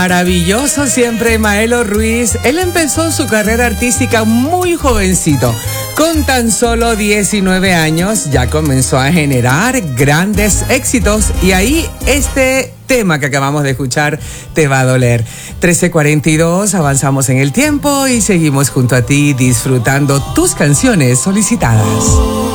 Maravilloso siempre Maelo Ruiz. Él empezó su carrera artística muy jovencito. Con tan solo 19 años ya comenzó a generar grandes éxitos y ahí este tema que acabamos de escuchar te va a doler. 13:42, avanzamos en el tiempo y seguimos junto a ti disfrutando tus canciones solicitadas.